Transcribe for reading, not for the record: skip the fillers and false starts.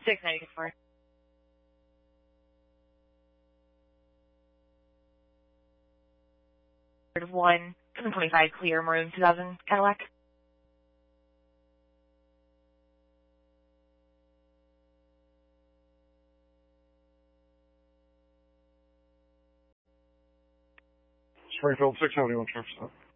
694. 725 clear maroon 2000 Cadillac. Springfield 671 traffic stop.